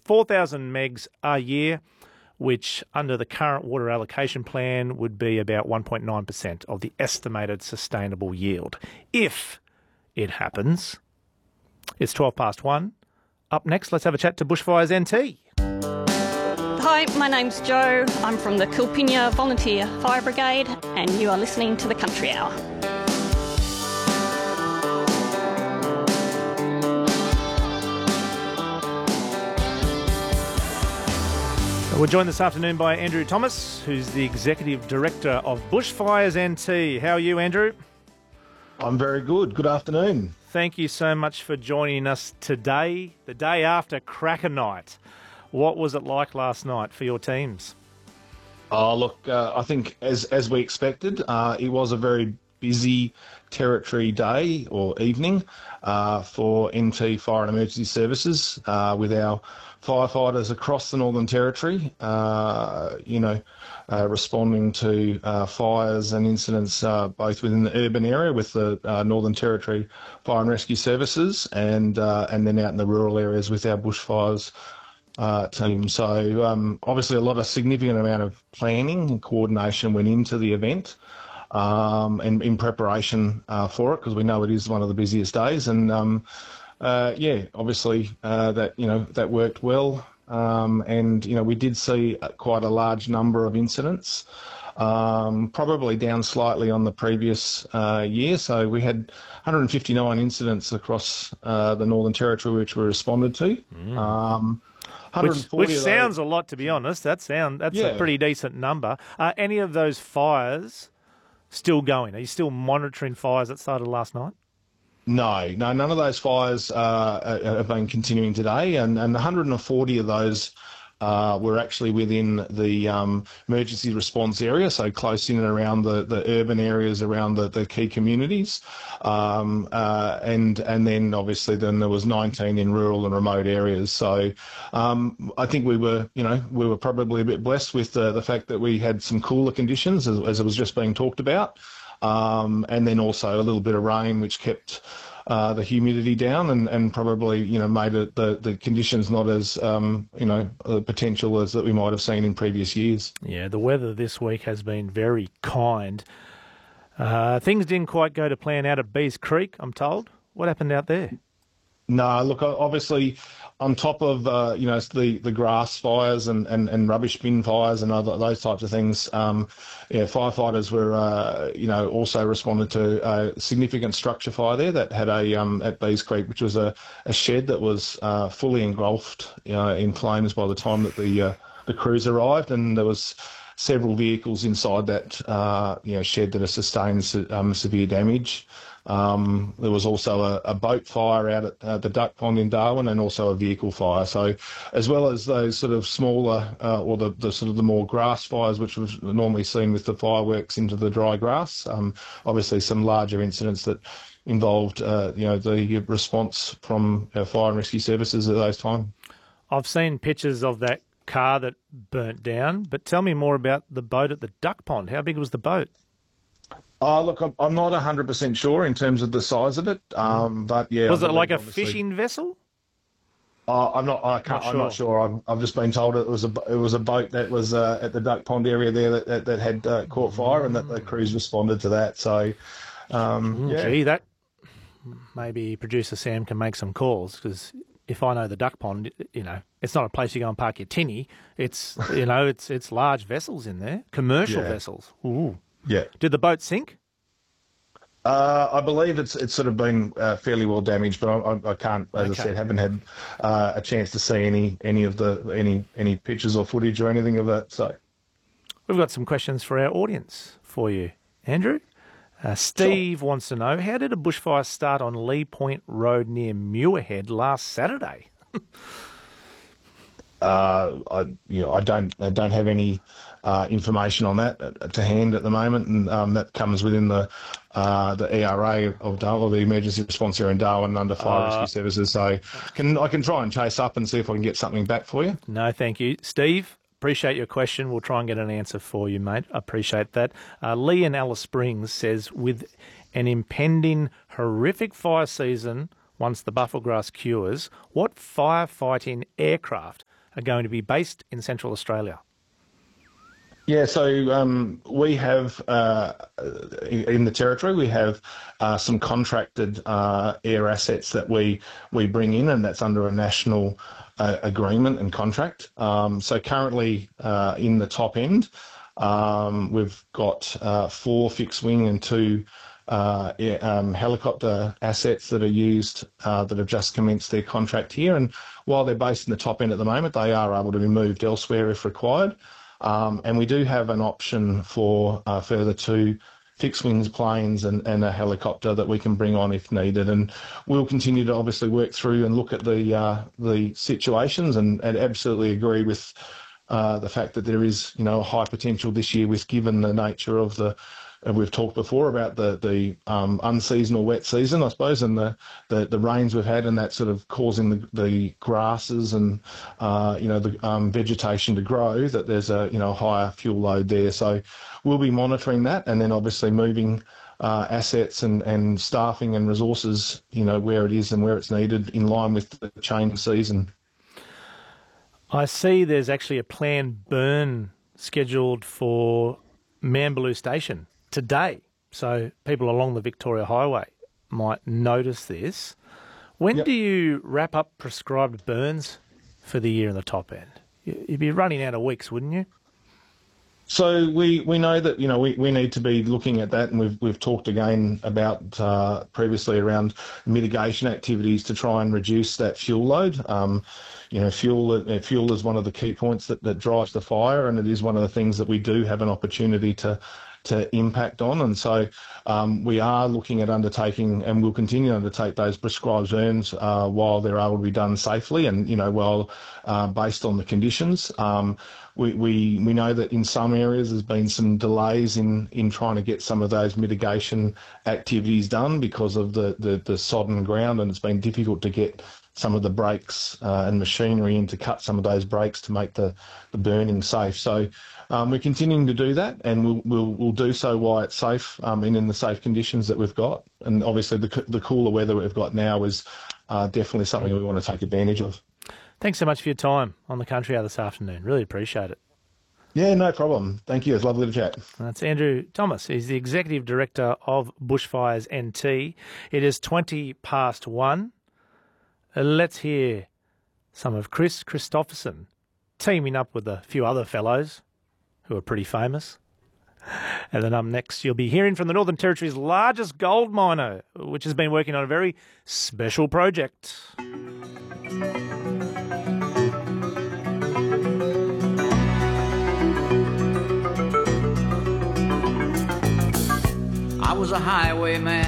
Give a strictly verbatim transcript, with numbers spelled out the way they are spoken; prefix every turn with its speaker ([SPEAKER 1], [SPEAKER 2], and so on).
[SPEAKER 1] four thousand megs a year, which under the current water allocation plan would be about one point nine percent of the estimated sustainable yield. If it happens, it's twelve past one. Up next, let's have a chat to Bushfires N T.
[SPEAKER 2] Hi, my name's Jo. I'm from the Kilpinia Volunteer Fire Brigade, and you are listening to the Country Hour.
[SPEAKER 1] We're joined this afternoon by Andrew Thomas, who's the Executive Director of Bushfires N T. How are you, Andrew?
[SPEAKER 3] I'm very good. Good afternoon.
[SPEAKER 1] Thank you so much for joining us today, the day after Cracker Night. What was it like last night for your teams?
[SPEAKER 3] Oh, look, uh, I think as as we expected, uh, it was a very busy territory day or evening uh, for N T Fire and Emergency Services uh, with our firefighters across the Northern Territory, uh, you know, uh, responding to uh, fires and incidents uh, both within the urban area with the uh, Northern Territory Fire and Rescue Services and uh, and then out in the rural areas with our bushfires uh, team. So um, obviously a lot of significant amount of planning and coordination went into the event um, and in preparation uh, for it, because we know it is one of the busiest days. And um, Uh, yeah, obviously uh, that you know that worked well, um, and you know we did see quite a large number of incidents, um, probably down slightly on the previous uh, year. So we had one hundred fifty-nine incidents across uh, the Northern Territory which were responded to.
[SPEAKER 1] Mm.
[SPEAKER 3] Um,
[SPEAKER 1] which which sounds a lot, to be honest. That sound that's
[SPEAKER 3] yeah.
[SPEAKER 1] a pretty decent number. Are any of those fires still going? Are you still monitoring fires that started last night?
[SPEAKER 3] No, no, none of those fires uh, have been continuing today, and, and one hundred forty of those uh, were actually within the um, emergency response area, so close in and around the, the urban areas around the, the key communities, um, uh, and and then obviously then there was nineteen in rural and remote areas. So um, I think we were, you know, we were probably a bit blessed with the, the fact that we had some cooler conditions, as, as it was just being talked about. Um, and then also a little bit of rain, which kept uh, the humidity down and, and probably, you know, made it the, the conditions not as, um, you know, uh, potential as that we might have seen in previous years.
[SPEAKER 1] Yeah, the weather this week has been very kind. Uh, things didn't quite go to plan out at Bees Creek, I'm told. What happened out there?
[SPEAKER 3] No, look, obviously on top of, uh, you know, the, the grass fires and, and, and rubbish bin fires and other those types of things, um, yeah, firefighters were, uh, you know, also responded to a significant structure fire there that had a, um, at Bees Creek, which was a, a shed that was uh, fully engulfed, you know, in flames by the time that the, uh, the crews arrived, and there was several vehicles inside that, uh, you know, shed that have sustained um, severe damage. Um, there was also a, a boat fire out at uh, the Duck Pond in Darwin, and also a vehicle fire. So, as well as those sort of smaller uh, or the, the sort of the more grass fires, which was normally seen with the fireworks into the dry grass, um, obviously some larger incidents that involved, uh, you know, the response from our fire and rescue services at those times.
[SPEAKER 1] I've seen pictures of that car that burnt down, but tell me more about the boat at the Duck Pond. How big was the boat?
[SPEAKER 3] Oh, look, I'm, I'm not one hundred percent sure in terms of the size of it, um, but yeah.
[SPEAKER 1] Was
[SPEAKER 3] I
[SPEAKER 1] it like a
[SPEAKER 3] obviously...
[SPEAKER 1] fishing vessel?
[SPEAKER 3] Uh, I'm not. I can't.
[SPEAKER 1] Not
[SPEAKER 3] I'm not sure. I've, I've just been told it was a it was a boat that was uh, at the Duck Pond area there that that, that had uh, caught fire, and that the crews responded to that. So, um,
[SPEAKER 1] Mm,
[SPEAKER 3] yeah.
[SPEAKER 1] Gee, that maybe producer Sam can make some calls, because if I know the Duck Pond, you know, it's not a place you go and park your tinny. It's you know, it's it's large vessels in there, commercial
[SPEAKER 3] Yeah.
[SPEAKER 1] vessels. Ooh.
[SPEAKER 3] Yeah.
[SPEAKER 1] Did the boat sink?
[SPEAKER 3] Uh, I believe it's it's sort of been uh, fairly well damaged, but I, I, I can't, as
[SPEAKER 1] Okay.
[SPEAKER 3] I said, haven't had uh, a chance to see any any of the any any pictures or footage or anything of that. So,
[SPEAKER 1] We've got some questions for our audience for you, Andrew. Uh, Steve sure. wants to know, how did a bushfire start on Lee Point Road near Muirhead last Saturday?
[SPEAKER 3] uh, I you know I don't I don't have any uh, information on that to hand at the moment, and um, that comes within the uh, the E R A of Darwin, the Emergency Response Area in Darwin, under Fire
[SPEAKER 1] Uh,
[SPEAKER 3] Rescue Services. So, can I can try and chase up and see if I can get something back for you.
[SPEAKER 1] No, thank you. Steve, appreciate your question. We'll try and get an answer for you, mate. I appreciate that. Uh, Lee in Alice Springs says, with an impending horrific fire season once the bufflegrass cures, what firefighting aircraft are going to be based in Central Australia?
[SPEAKER 3] Yeah, so um, we have, uh, in the Territory, we have uh, some contracted uh, air assets that we, we bring in, and that's under a national uh, agreement and contract. Um, so currently uh, in the top end, um, we've got uh, four fixed wing and two uh, air, um, helicopter assets that are used uh, that have just commenced their contract here. And while they're based in the top end at the moment, they are able to be moved elsewhere if required. Um, and we do have an option for uh, further two fixed wings planes and, and a helicopter that we can bring on if needed. And we'll continue to obviously work through and look at the uh, the situations and, and absolutely agree with uh, the fact that there is, you know, high potential this year with given the nature of the, and we've talked before about the the um, unseasonal wet season, I suppose, and the, the, the rains we've had, and that sort of causing the, the grasses and uh, you know the um, vegetation to grow. That there's a you know higher fuel load there, so we'll be monitoring that, and then obviously moving uh, assets and, and staffing and resources, you know, where it is and where it's needed in line with the changing season.
[SPEAKER 1] I see there's actually a planned burn scheduled for Mambaloo Station today, so people along the Victoria Highway might notice this. When
[SPEAKER 3] Yep.
[SPEAKER 1] do you wrap up prescribed burns for the year in the top end? You'd be running out of weeks, wouldn't you?
[SPEAKER 3] So we, we know that, you know, we, we need to be looking at that, and we've we've talked again about uh, previously around mitigation activities to try and reduce that fuel load. Um, you know, fuel uh, fuel is one of the key points that, that drives the fire, and it is one of the things that we do have an opportunity to to impact on. And so um, we are looking at undertaking, and we'll continue to undertake those prescribed burns uh, while they're able to be done safely and, you know, well, uh, based on the conditions. Um, we, we, we know that in some areas there's been some delays in, in trying to get some of those mitigation activities done because of the, the, the sodden ground, and it's been difficult to get some of the brakes uh, and machinery in to cut some of those brakes to make the, the burning safe. So um, we're continuing to do that, and we'll, we'll, we'll do so while it's safe um, and in the safe conditions that we've got. And obviously the, the cooler weather we've got now is uh, definitely something we want to take advantage of.
[SPEAKER 1] Thanks so much for your time on the Country Hour this afternoon. Really appreciate it.
[SPEAKER 3] Yeah, no problem. Thank you. It's lovely to chat.
[SPEAKER 1] That's Andrew Thomas. He's the Executive Director of Bushfires N T. It is twenty past one. Uh, let's hear some of Chris Christopherson teaming up with a few other fellows who are pretty famous. And then up next, you'll be hearing from the Northern Territory's largest gold miner, which has been working on a very special project.
[SPEAKER 4] I was a highwayman.